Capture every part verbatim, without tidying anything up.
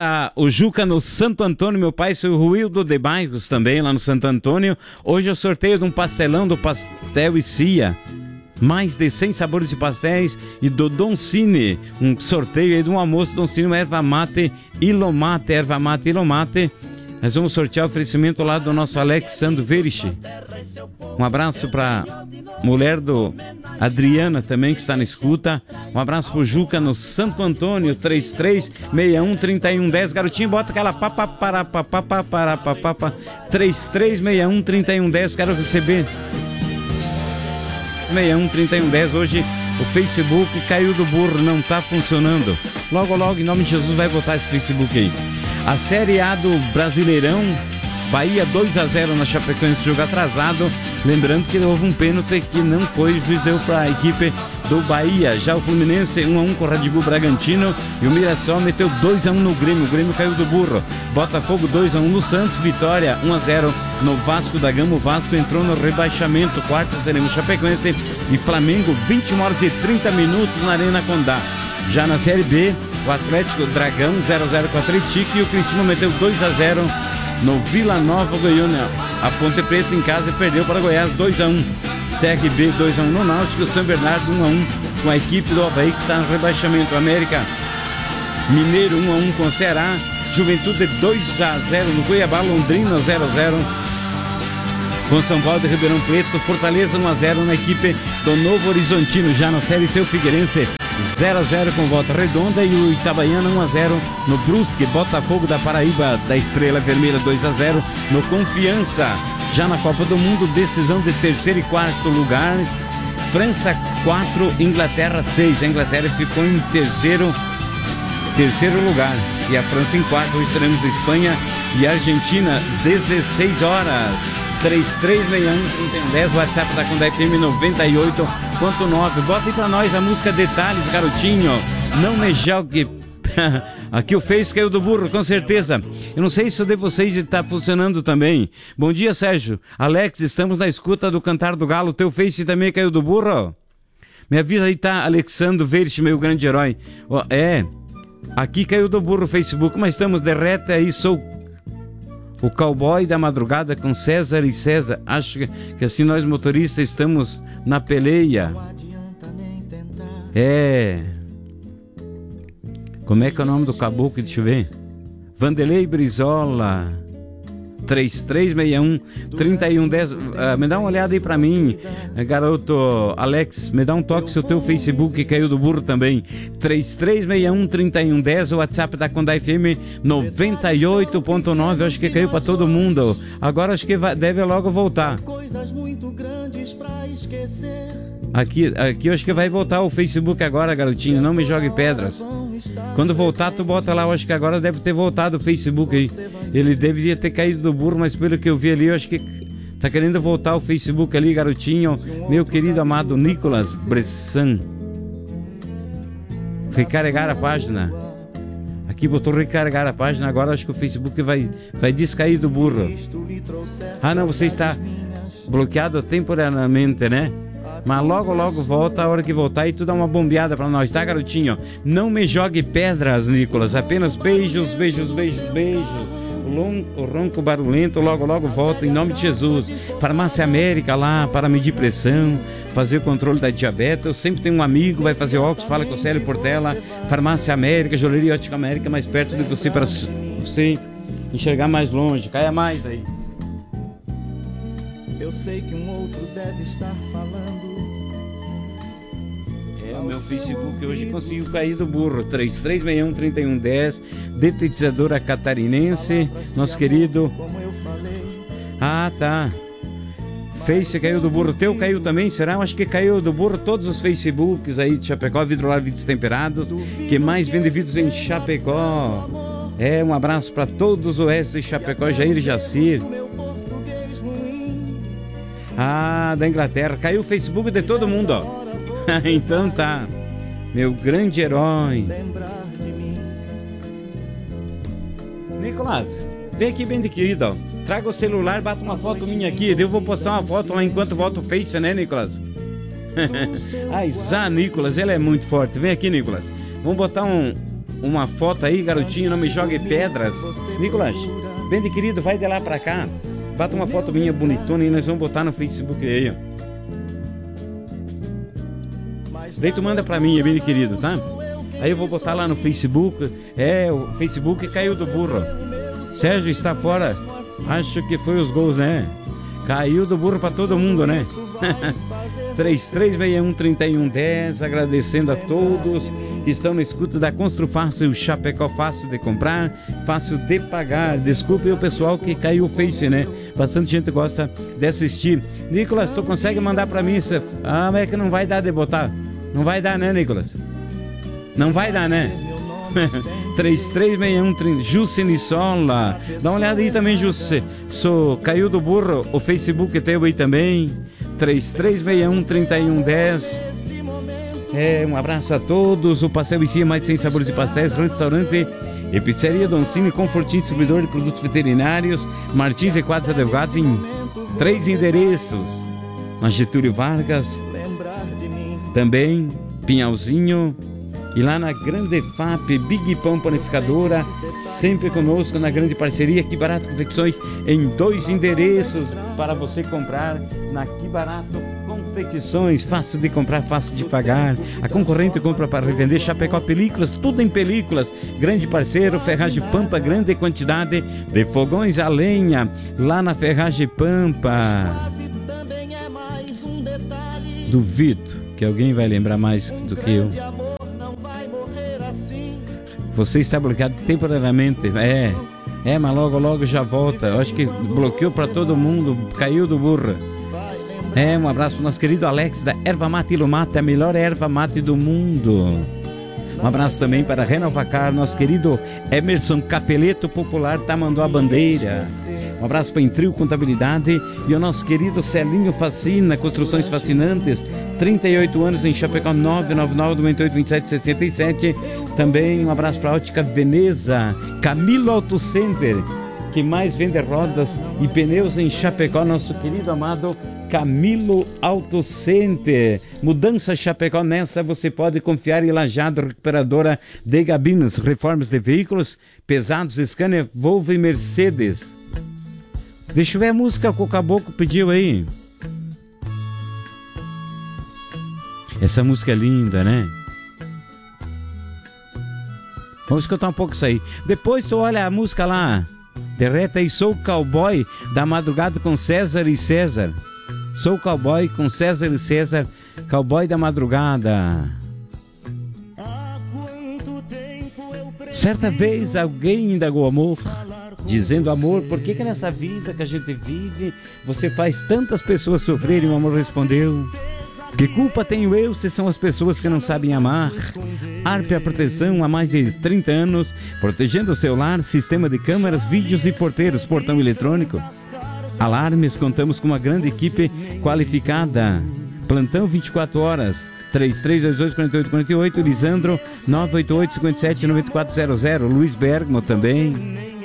Ah, o Juca no Santo Antônio, meu pai, seu Ruildo de Bairros também, lá no Santo Antônio. Hoje eu sorteio de um pastelão do Pastel e Cia. Mais de cem sabores de pastéis e do Don Cine. Um sorteio aí de um almoço Don Cine, erva mate, ilomate, erva mate, ilomate. Nós vamos sortear o oferecimento lá do nosso Alexandre Verich. Um abraço para mulher do Adriana também, que está na escuta. Um abraço pro Juca no Santo Antônio, três três seis um, três um um zero. Garotinho, bota aquela papa para papa para papa três três seis um, três um um zero. Quero receber seis um, três um um zero. Hoje o Facebook caiu do burro, não está funcionando. Logo, logo, em nome de Jesus, vai botar esse Facebook aí. A Série A do Brasileirão, Bahia dois a zero na Chapecoense, jogo atrasado. Lembrando que houve um pênalti que não foi, o juiz deu para a equipe do Bahia. Já o Fluminense um a um com o Red Bull Bragantino e o Mirassol meteu dois a um no Grêmio. O Grêmio caiu do burro. Botafogo dois a um no Santos, Vitória um a zero no Vasco da Gama. O Vasco entrou no rebaixamento. Quartas teremos Chapecoense e Flamengo, vinte e uma horas e trinta minutos na Arena Condá. Já na Série B, o Atlético Dragão zero a zero com o Atlético e o Criciúma meteu dois a zero no Vila Nova Goiânia. A Ponte Preta em casa perdeu para Goiás dois a um. C R B dois a um no Náutico, São Bernardo um a um com a equipe do Avaí que está no rebaixamento. América Mineiro um a um com o Ceará, Juventude dois a zero no Cuiabá, Londrina zero a zero com São Paulo de Ribeirão Preto, Fortaleza um a zero na equipe do Novo Horizontino. Já na Série C, o Figueirense zero a zero com Volta Redonda e o Itabaiana um a zero no Brusque. Botafogo da Paraíba da Estrela Vermelha dois a zero no Confiança. Já na Copa do Mundo, decisão de terceiro e quarto lugares. França quatro, Inglaterra seis. A Inglaterra ficou em terceiro, terceiro lugar e a França em quarto. Hoje teremos Espanha e Argentina, dezesseis horas. três três seis um, três um um zero, WhatsApp da Condá F M noventa e oito ponto nove. Bota aí pra nós a música Detalhes, garotinho. Não me jogue. Aqui o Face caiu do burro, com certeza. Eu não sei se o de vocês está funcionando também. Bom dia, Sérgio. Alex, estamos na escuta do Cantar do Galo. Teu Face também caiu do burro? Me avisa aí, tá? Alexandre Verich, meu grande herói. Oh, é, aqui caiu do burro o Facebook, mas estamos de reta aí. Sou o cowboy da madrugada com César e César. Acho que, que assim nós motoristas estamos na peleia. É. Como é que é o nome do caboclo? Deixa eu ver. Vanderlei Brizola. três três seis um, três um um zero. Uh, me dá uma olhada aí pra mim, garoto Alex. Me dá um toque se o teu Facebook caiu do burro também. três três seis um, três um um zero. O WhatsApp da Condá F M noventa e oito ponto nove. Acho que caiu pra todo mundo. Agora acho que vai, deve logo voltar. Aqui, aqui eu acho que vai voltar o Facebook agora, garotinho. Não me jogue pedras. Quando voltar, tu bota lá. Eu acho que agora deve ter voltado o Facebook aí. Ele deveria ter caído do burro, mas pelo que eu vi ali, eu acho que tá querendo voltar o Facebook ali, garotinho. Meu querido amado Nicolas Bressan. Recarregar a página. Aqui botou recarregar a página. Agora acho que o Facebook vai, vai descair do burro. Ah, não, você está bloqueado temporariamente, né? Mas logo, logo volta, a hora que voltar e tu dá uma bombeada pra nós, tá, garotinho? Não me jogue pedras, Nicolas. Apenas beijos, beijos, beijos, beijos. O, long, o ronco barulhento logo, logo volta, em nome de Jesus. Farmácia América lá para medir pressão, fazer o controle da diabetes. Eu sempre tenho um amigo, vai fazer óculos, fala com o Célio Portela. Farmácia América, Joalheria Ótica América, mais perto de você para você enxergar mais longe. Caia mais daí. Eu sei que um outro deve estar falando. É, o meu Facebook hoje conseguiu cair do burro. três três seis um, três um um zero. Detetizadora catarinense. Nosso querido. Ah, tá. Face caiu do burro. Teu caiu também, será? Eu acho que caiu do burro todos os Facebooks aí de Chapecó. Vidrolar Vidros Temperados. Que mais vende vidros em Chapecó. É, um abraço para todos o oeste de Chapecó. Jair e Jacir. Ah, da Inglaterra. Caiu o Facebook de todo mundo, ó. Então tá. Meu grande herói. Nicolás, vem aqui bem de querido, ó. Traga o celular, bata uma foto minha aqui. Eu vou postar uma foto lá enquanto volta o Face, né, Nicolás? Ai, Zá, Nicolás, ele é muito forte. Vem aqui, Nicolás. Vamos botar um, uma foto aí, garotinho, não me jogue pedras. Nicolas, bem de querido, vai de lá pra cá. Bata uma foto minha bonitona e nós vamos botar no Facebook aí, ó. Daí tu manda pra mim, bem de querido, tá? Aí eu vou botar lá no Facebook. É, o Facebook caiu do burro. Sérgio está fora. Acho que foi os gols, né? Caiu do burro pra todo mundo, né? três três seis um, três um um zero. Agradecendo a todos que estão na escuta da Construfácil Chapecó. Fácil de comprar, fácil de pagar. Desculpe o pessoal que caiu o Face, né? Bastante gente gosta de assistir. Nicolas, tu consegue mandar pra mim? Essa... Ah, mas é que não vai dar de botar. Não vai dar, né, Nicolas? Não vai dar, né? três três seis um, trinta. Jusce Nissola. Dá uma olhada aí também, Jusce. Sou Caiu do Burro. O Facebook teu aí também. três três seis um, trinta e um dez. É, um abraço a todos. O Pastel em Si, mais cem sabores de pastéis. Restaurante e Pizzaria Doncini, Confortinho, distribuidor de produtos veterinários. Martins e Quadros Advogados em três endereços. Na Getúlio Vargas. Também Pinhalzinho. E lá na Grande F A P, Big Pão Panificadora, sempre conosco na grande parceria. Que Barato Confecções em dois endereços para você comprar na Que Barato Confecções. Fácil de comprar, fácil de pagar. A concorrente compra para revender. Chapecó Películas, tudo em películas. Grande parceiro, Ferragem Pampa, grande quantidade de fogões a lenha lá na Ferragem Pampa. Duvido que alguém vai lembrar mais do que eu. Você está bloqueado temporariamente. É, é, mas logo logo já volta. Eu acho que bloqueou para todo mundo. Caiu do burro. É, um abraço pro nosso querido Alex da Erva Mate Ilumate, a melhor erva mate do mundo. Um abraço também para Renovacar, nosso querido Emerson Capeleto Popular Tamanduá a bandeira. Um abraço para Entril Contabilidade e o nosso querido Celinho Fascina, Construções Fascinantes, trinta e oito anos em Chapecó, nove nove nove, nove oito, vinte e sete, sessenta e sete. Também um abraço para a Ótica Veneza, Camilo Auto Center, que mais vende rodas e pneus em Chapecó, nosso querido amado Camilo Auto Center. Mudança Chapecó, nessa você pode confiar em Lajado, recuperadora de gabinas, reformas de veículos pesados, Scania, Volvo e Mercedes. Deixa eu ver a música que o Caboclo pediu aí. Essa música é linda, né? Vamos escutar um pouco isso aí. Depois tu olha a música lá. Derreta aí, Sou Cowboy da Madrugada com César e César. Sou Cowboy com César e César, Cowboy da Madrugada. Certa vez alguém indagou amor, dizendo: amor, por que que nessa vida que a gente vive você faz tantas pessoas sofrerem? O amor respondeu: que culpa tenho eu se são as pessoas que não sabem amar? Arpe a Proteção há mais de trinta anos, protegendo o seu lar, sistema de câmeras, vídeos e porteiros, portão eletrônico, alarmes. Contamos com uma grande equipe qualificada. Plantão vinte e quatro horas, três três dois dois, quatro oito quatro oito, Lisandro nove oito oito, cinco sete, nove quatro zero zero, Luiz Bergamo também.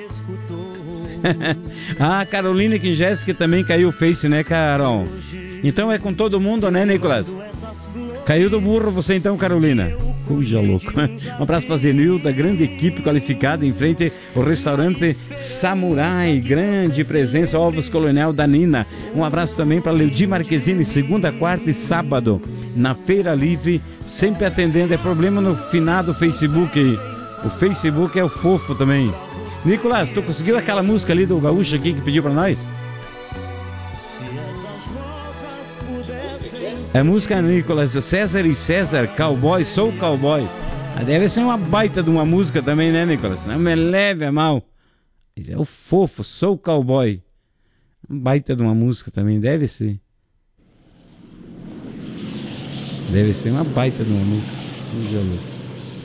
Ah, Carolina que Jéssica também caiu o Face, né, Carol? Então é com todo mundo, né, Nicolas? Caiu do burro você então, Carolina. Cuja louco. Um abraço para Zenilda, grande equipe qualificada em frente ao restaurante Samurai, grande presença, Ovos Colonel da Nina. Um abraço também para Leudi Marquezine, segunda, quarta e sábado na Feira Livre, sempre atendendo. É problema no finado Facebook. O Facebook é o fofo também. Nicolas, tu conseguiu aquela música ali do Gaúcho aqui que pediu para nós? É música, Nicolas, César e César, Cowboy, Sou Cowboy. Ah, deve ser uma baita de uma música também, né, Nicolas? Não me leve a mal. É o fofo, Sou Cowboy. Uma baita de uma música também, deve ser. Deve ser uma baita de uma música.